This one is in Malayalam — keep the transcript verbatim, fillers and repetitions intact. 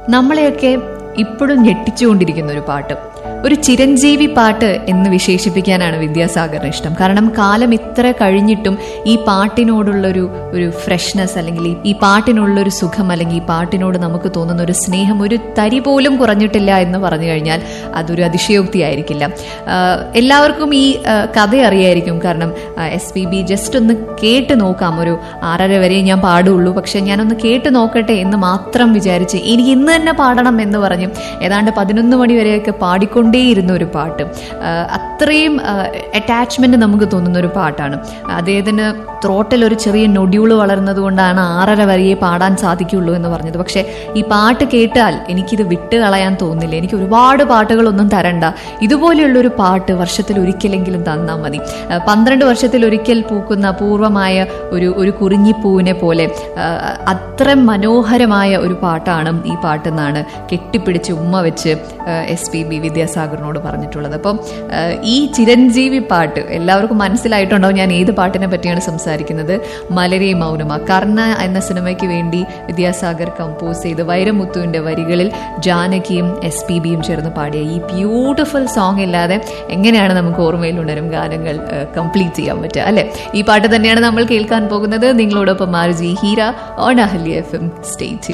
നമ്മളെയൊക്കെ ഇപ്പോഴും ഞെട്ടിച്ചുകൊണ്ടിരിക്കുന്ന ഒരു പാട്ട്, ഒരു ചിരഞ്ജീവി പാട്ട് എന്ന് വിശേഷിപ്പിക്കാനാണ് വിദ്യാസാഗറിന് ഇഷ്ടം. കാരണം കാലം ഇത്ര കഴിഞ്ഞിട്ടും ഈ പാട്ടിനോടുള്ളൊരു ഒരു ഫ്രഷ്നെസ്, അല്ലെങ്കിൽ ഈ പാട്ടിനുള്ളൊരു സുഖം, അല്ലെങ്കിൽ ഈ പാട്ടിനോട് നമുക്ക് തോന്നുന്ന ഒരു സ്നേഹം ഒരു തരി പോലും കുറഞ്ഞിട്ടില്ല എന്ന് പറഞ്ഞു കഴിഞ്ഞാൽ അതൊരു അതിശയോക്തി ആയിരിക്കില്ല. എല്ലാവർക്കും ഈ കഥ അറിയായിരിക്കും. കാരണം എസ് പി ബി ജസ്റ്റ് ഒന്ന് കേട്ട് നോക്കാം, ഒരു ആറര വരെ ഞാൻ പാടുള്ളൂ, പക്ഷെ ഞാനൊന്ന് കേട്ട് നോക്കട്ടെ എന്ന് മാത്രം വിചാരിച്ച് എനിക്ക് ഇന്ന് തന്നെ പാടണം എന്ന് പറഞ്ഞ് ഏതാണ്ട് പതിനൊന്ന് മണി വരെയൊക്കെ പാടിക്കൊണ്ടേയിരുന്ന ഒരു പാട്ട്. അത്രയും അറ്റാച്ച്മെന്റ് നമുക്ക് തോന്നുന്ന ഒരു പാട്ടാണ്. അദ്ദേഹത്തിന് ത്രോട്ടിൽ ഒരു ചെറിയ നൊഡ്യൂള് വളർന്നത് കൊണ്ടാണ് ആറര വരെയേ പാടാൻ സാധിക്കുള്ളൂ എന്ന് പറഞ്ഞത്. പക്ഷെ ഈ പാട്ട് കേട്ടാൽ എനിക്കിത് വിട്ട് കളയാൻ തോന്നില്ല. എനിക്ക് ഒരുപാട് പാട്ടുകളൊന്നും തരണ്ട, ഇതുപോലെയുള്ളൊരു പാട്ട് വർഷത്തിൽ ഒരിക്കലെങ്കിലും തന്നാൽ മതി. പന്ത്രണ്ട് വർഷത്തിൽ ഒരിക്കൽ പൂക്കുന്ന അപൂർവമായ ഒരു ഒരു കുറിഞ്ഞിപ്പൂവിനെ പോലെ അത്ര മനോഹരമായ ഒരു പാട്ടാണ് ഈ പാട്ടെന്നാണ് കെട്ടിപ്പിടിച്ച് ഉമ്മ വെച്ച് എസ് പി ബി വിദ്യാസാഗറിനോട് പറഞ്ഞിട്ടുള്ളത്. അപ്പം ഈ ചിരഞ്ജീവി പാട്ട് എല്ലാവർക്കും മനസ്സിലായിട്ടുണ്ടാവും ഞാൻ ഏത് പാട്ടിനെ പറ്റിയാണ് സംസാരിക്കുന്നത്. മലരെ മൗനമ, കർണ എന്ന സിനിമയ്ക്ക് വേണ്ടി വിദ്യാസാഗർ കമ്പോസ് ചെയ്ത് വൈരമുത്തുവിന്റെ വരികളിൽ ജാനകിയും എസ് പി ബിയും ചേർന്ന് പാടിയ ഈ ബ്യൂട്ടിഫുൾ സോങ് ഇല്ലാതെ എങ്ങനെയാണ് നമുക്ക് ഓർമ്മയിൽ ഉണരും ഗാനങ്ങൾ കംപ്ലീറ്റ് ചെയ്യാൻ പറ്റുക, അല്ലെ? ഈ പാട്ട് തന്നെയാണ് നമ്മൾ കേൾക്കാൻ പോകുന്നത്. നിങ്ങളോടൊപ്പം RJ Heera on Ahalya F M. Stay tuned.